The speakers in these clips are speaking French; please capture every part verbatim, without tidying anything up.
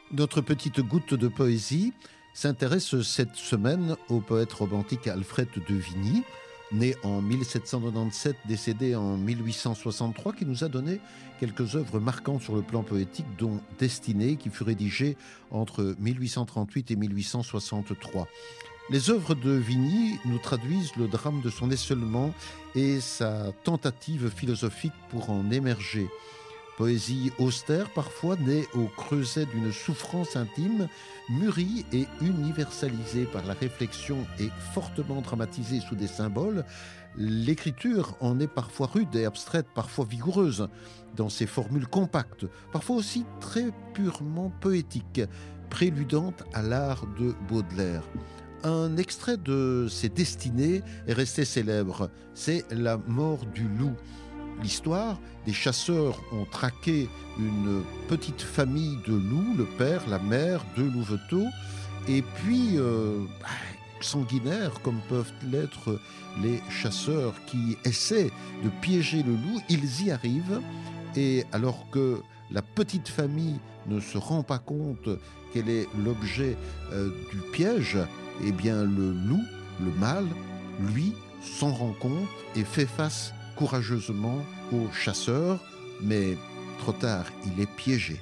Notre petite goutte de poésie s'intéresse cette semaine au poète romantique Alfred de Vigny, né en mille sept cent quatre-vingt-dix-sept, décédé en mille huit cent soixante-trois, qui nous a donné quelques œuvres marquantes sur le plan poétique, dont Destinée, qui fut rédigée entre mille huit cent trente-huit et mille huit cent soixante-trois. Les œuvres de Vigny nous traduisent le drame de son isolement et sa tentative philosophique pour en émerger. Poésie austère, parfois née au creuset d'une souffrance intime, mûrie et universalisée par la réflexion et fortement dramatisée sous des symboles, l'écriture en est parfois rude et abstraite, parfois vigoureuse, dans ses formules compactes, parfois aussi très purement poétiques, préludantes à l'art de Baudelaire. Un extrait de ses Destinées est resté célèbre, c'est La mort du loup. L'histoire, des chasseurs ont traqué une petite famille de loups, le père, la mère, deux louveteaux, et puis, euh, sanguinaires comme peuvent l'être les chasseurs qui essaient de piéger le loup, ils y arrivent, et alors que la petite famille ne se rend pas compte quel est l'objet euh, du piège, eh bien le loup, le mâle, lui, s'en rend compte et fait face courageusement au chasseur, mais trop tard, il est piégé.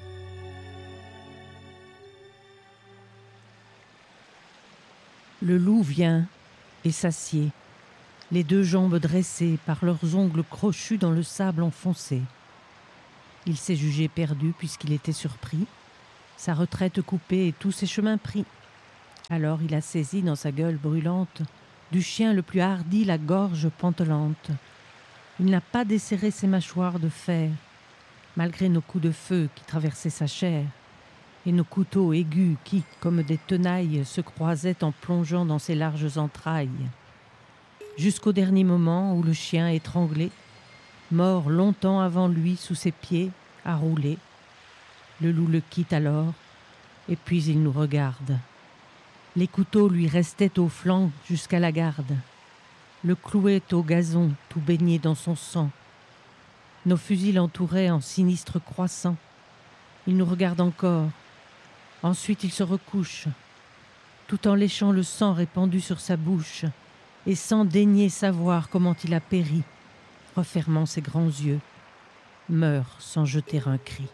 Le loup vient et s'assied, les deux jambes dressées par leurs ongles crochus dans le sable enfoncé. Il s'est jugé perdu puisqu'il était surpris, sa retraite coupée et tous ses chemins pris. Alors il a saisi dans sa gueule brûlante du chien le plus hardi la gorge pantelante. Il n'a pas desserré ses mâchoires de fer, malgré nos coups de feu qui traversaient sa chair, et nos couteaux aigus qui, comme des tenailles, se croisaient en plongeant dans ses larges entrailles. Jusqu'au dernier moment où le chien étranglé, mort longtemps avant lui sous ses pieds, a roulé. Le loup le quitte alors, et puis il nous regarde. Les couteaux lui restaient au flanc jusqu'à la garde. Le clouait au gazon, tout baigné dans son sang. Nos fusils l'entouraient en sinistre croissant. Il nous regarde encore. Ensuite il se recouche, tout en léchant le sang répandu sur sa bouche, et sans daigner savoir comment il a péri, refermant ses grands yeux, meurt sans jeter un cri.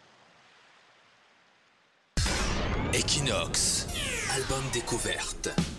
Equinox, album découverte.